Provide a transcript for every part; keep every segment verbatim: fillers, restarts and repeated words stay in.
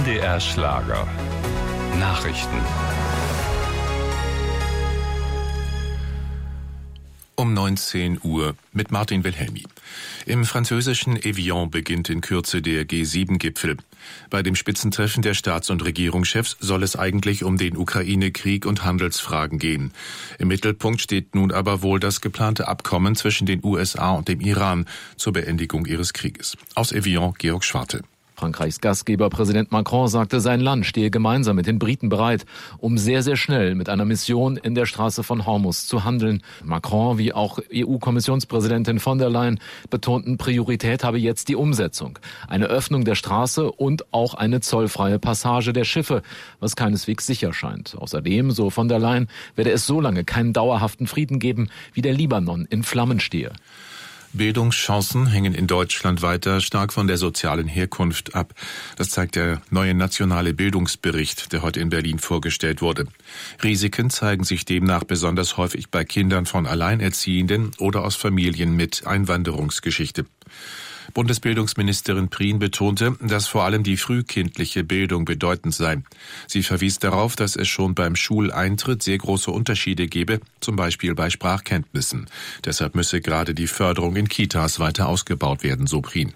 N D R Schlager. Nachrichten. Um neunzehn Uhr mit Martin Wilhelmi. Im französischen Evian beginnt in Kürze der G sieben Gipfel. Bei dem Spitzentreffen der Staats- und Regierungschefs soll es eigentlich um den Ukraine-Krieg und Handelsfragen gehen. Im Mittelpunkt steht nun aber wohl das geplante Abkommen zwischen den U S A und dem Iran zur Beendigung ihres Krieges. Aus Evian, Georg Schwarte. Frankreichs Gastgeber Präsident Macron sagte, sein Land stehe gemeinsam mit den Briten bereit, um sehr, sehr schnell mit einer Mission in der Straße von Hormuz zu handeln. Macron wie auch E U-Kommissionspräsidentin von der Leyen betonten, Priorität habe jetzt die Umsetzung. Eine Öffnung der Straße und auch eine zollfreie Passage der Schiffe, was keineswegs sicher scheint. Außerdem, so von der Leyen, werde es so lange keinen dauerhaften Frieden geben, wie der Libanon in Flammen stehe. Bildungschancen hängen in Deutschland weiter stark von der sozialen Herkunft ab. Das zeigt der neue nationale Bildungsbericht, der heute in Berlin vorgestellt wurde. Risiken zeigen sich demnach besonders häufig bei Kindern von Alleinerziehenden oder aus Familien mit Einwanderungsgeschichte. Bundesbildungsministerin Prien betonte, dass vor allem die frühkindliche Bildung bedeutend sei. Sie verwies darauf, dass es schon beim Schuleintritt sehr große Unterschiede gebe, zum Beispiel bei Sprachkenntnissen. Deshalb müsse gerade die Förderung in Kitas weiter ausgebaut werden, so Prien.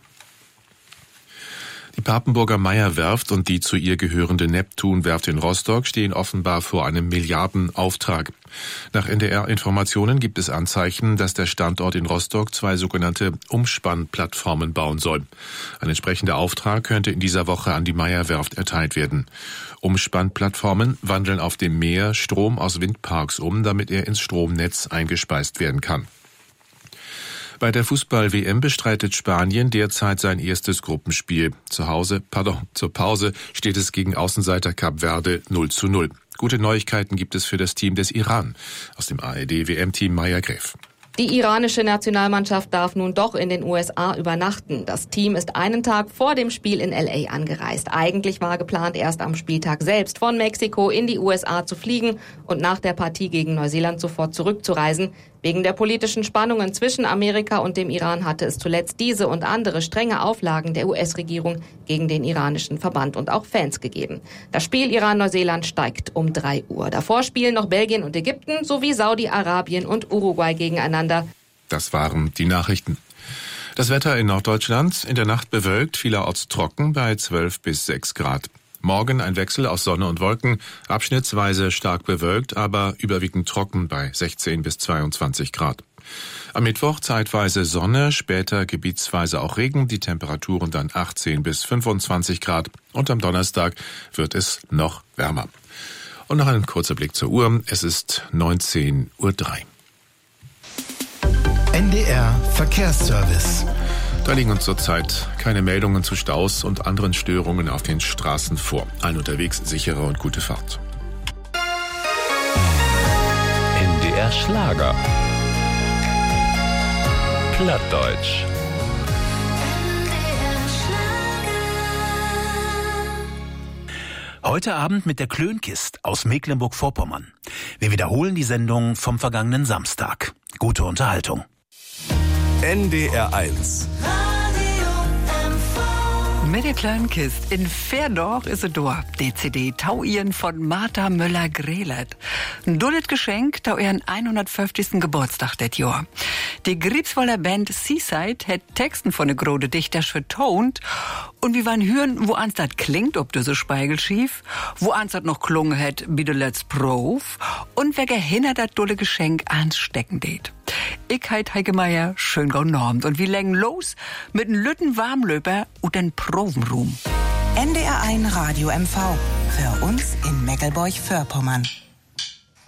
Die Papenburger Meyer-Werft und die zu ihr gehörende Neptun-Werft in Rostock stehen offenbar vor einem Milliardenauftrag. Nach N D R-Informationen gibt es Anzeichen, dass der Standort in Rostock zwei sogenannte Umspannplattformen bauen soll. Ein entsprechender Auftrag könnte in dieser Woche an die Meyer-Werft erteilt werden. Umspannplattformen wandeln auf dem Meer Strom aus Windparks um, damit er ins Stromnetz eingespeist werden kann. Bei der Fußball-W M bestreitet Spanien derzeit sein erstes Gruppenspiel. Zu Hause, pardon, zur Pause steht es gegen Außenseiter Kap Verde null zu null. Gute Neuigkeiten gibt es für das Team des Iran. Aus dem A R D-W M-Team Maya Gräf. Die iranische Nationalmannschaft darf nun doch in den U S A übernachten. Das Team ist einen Tag vor dem Spiel in L A angereist. Eigentlich war geplant, erst am Spieltag selbst von Mexiko in die U S A zu fliegen und nach der Partie gegen Neuseeland sofort zurückzureisen. Wegen der politischen Spannungen zwischen Amerika und dem Iran hatte es zuletzt diese und andere strenge Auflagen der U S-Regierung gegen den iranischen Verband und auch Fans gegeben. Das Spiel Iran-Neuseeland steigt um drei Uhr. Davor spielen noch Belgien und Ägypten sowie Saudi-Arabien und Uruguay gegeneinander. Das waren die Nachrichten. Das Wetter in Norddeutschland, in der Nacht bewölkt, vielerorts trocken bei zwölf bis sechs Grad. Morgen ein Wechsel aus Sonne und Wolken, abschnittsweise stark bewölkt, aber überwiegend trocken bei sechzehn bis zweiundzwanzig Grad. Am Mittwoch zeitweise Sonne, später gebietsweise auch Regen, die Temperaturen dann achtzehn bis fünfundzwanzig Grad und am Donnerstag wird es noch wärmer. Und noch ein kurzer Blick zur Uhr, es ist neunzehn Uhr drei. N D R Verkehrsservice. Da liegen uns zurzeit keine Meldungen zu Staus und anderen Störungen auf den Straßen vor. Allen unterwegs sichere und gute Fahrt. N D R Schlager. Plattdeutsch. Heute Abend mit der Klönkist aus Mecklenburg-Vorpommern. Wir wiederholen die Sendung vom vergangenen Samstag. Gute Unterhaltung. N D R eins. Mit der Klönkist in Verdorch ist es da. D C D tau ihren von Martha Müller-Grelet. Ein dulles Geschenk tau ihren hundertfünfzigsten Geburtstag das Jahr. Die Griebswoller Band Seaside hat Texten von der grode Dichter vertont und wir wollen hören, wo ans das klingt, ob du so Speigelschief, wo ans das noch klungen hat, wie du let's Prof und wer gehinter das dulle Geschenk anstecken det. Ich heit Heike Meier, schön genormt und wir legen los mit einem Lütten Warmlöper und den Provenroom. N D R eins Radio M V. Für uns in Meckelburg-Vorpommern.